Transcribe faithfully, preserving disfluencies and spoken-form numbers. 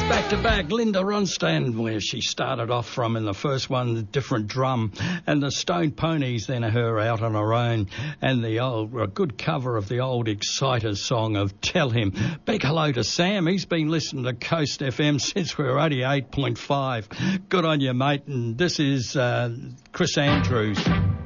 Back to back, Linda Ronstadt, where she started off from in the first one, the different drum, and the Stone Ponies, then her out on her own, and the old, a good cover of the old Exciters song of Tell Him. Big hello to Sam. He's been listening to Coast F M since we were eighty-eight point five. Good on you, mate. And this is uh, Chris Andrews.